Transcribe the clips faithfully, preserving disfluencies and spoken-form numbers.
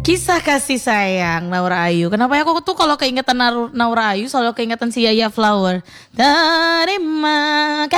Kisah kasih sayang Naura Ayu. Kenapa ya aku tuh kalau keingetan Naur- Naura Ayu selalu keingetan si Yaya Flower. Terima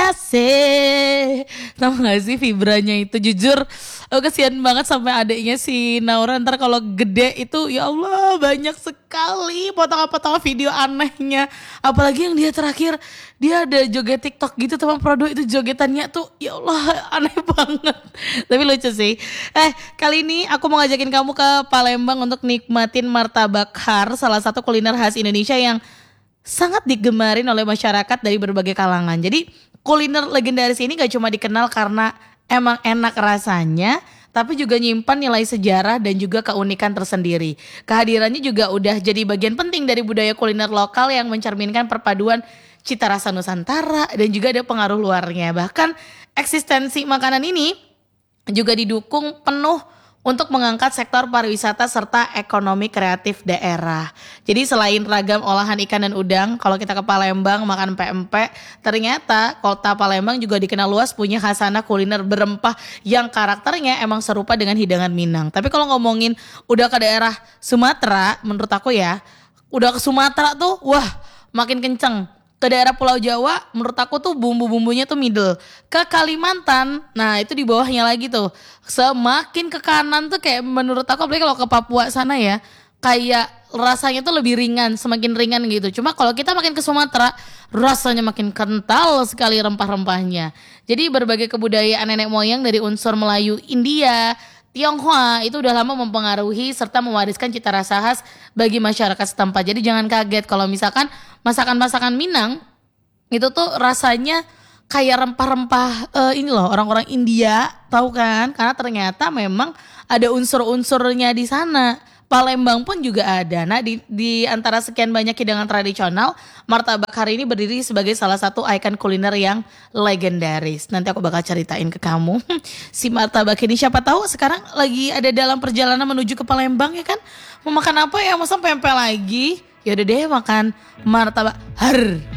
kasih. Tahu gak sih vibranya itu? Jujur aku kesian banget sampai adiknya si Naura ntar kalau gede itu ya Allah banyak sekali potongan-potongan video anehnya. Apalagi yang dia terakhir dia ada joget TikTok gitu teman produk itu jogetannya tuh ya Allah aneh banget. Tapi lucu sih. Eh kali ini aku mau ngajakin kamu ke Palembang untuk nikmatin martabak har, salah satu kuliner khas Indonesia yang sangat digemarin oleh masyarakat dari berbagai kalangan. Jadi kuliner legendaris ini gak cuma dikenal karena emang enak rasanya, tapi juga nyimpan nilai sejarah dan juga keunikan tersendiri. Kehadirannya juga udah jadi bagian penting dari budaya kuliner lokal yang mencerminkan perpaduan cita rasa Nusantara dan juga ada pengaruh luarnya. Bahkan eksistensi makanan ini juga didukung penuh untuk mengangkat sektor pariwisata serta ekonomi kreatif daerah. Jadi selain ragam olahan ikan dan udang, kalau kita ke Palembang makan pempek, ternyata kota Palembang juga dikenal luas punya khasanah kuliner berempah yang karakternya emang serupa dengan hidangan Minang. Tapi kalau ngomongin udah ke daerah Sumatera, menurut aku ya, udah ke Sumatera tuh wah makin kenceng. Ke daerah Pulau Jawa menurut aku tuh bumbu-bumbunya tuh middle. Ke Kalimantan, nah itu di bawahnya lagi tuh. Semakin ke kanan tuh kayak menurut aku apalagi kalau ke Papua sana ya, kayak rasanya tuh lebih ringan, semakin ringan gitu. Cuma kalau kita makin ke Sumatera, rasanya makin kental sekali rempah-rempahnya. Jadi berbagai kebudayaan nenek moyang dari unsur Melayu, India, Tionghoa itu udah lama mempengaruhi serta mewariskan cita rasa khas bagi masyarakat setempat. Jadi jangan kaget kalau misalkan masakan-masakan Minang itu tuh rasanya kayak rempah-rempah uh, ini loh orang-orang India, tahu kan? Karena ternyata memang ada unsur-unsurnya di sana. Palembang pun juga ada. Nah di, di antara sekian banyak hidangan tradisional, martabak hari ini berdiri sebagai salah satu ikon kuliner yang legendaris. Nanti aku bakal ceritain ke kamu si martabak ini. Siapa tahu sekarang lagi ada dalam perjalanan menuju ke Palembang ya kan? Mau makan apa ya? Masa pempek lagi? Ya udah deh makan martabak har.